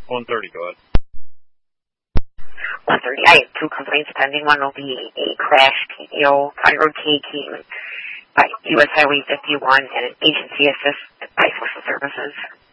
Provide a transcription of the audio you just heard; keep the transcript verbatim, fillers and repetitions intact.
one thirty, go ahead. one thirty, I have two complaints pending. One will be a crash P T O County Road K by U S Highway fifty-one and an agency assist by Social Services.